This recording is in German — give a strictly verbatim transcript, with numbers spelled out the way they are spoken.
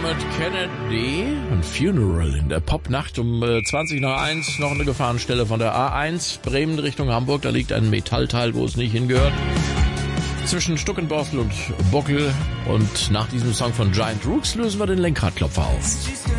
Dermot Kennedy, ein Funeral in der Popnacht um äh, zwanzig nach eins, noch eine Gefahrenstelle von der A eins, Bremen Richtung Hamburg, da liegt ein Metallteil, wo es nicht hingehört. Zwischen Stuckenborstel und Bockel, und nach diesem Song von Giant Rooks lösen wir den Lenkradklopfer auf.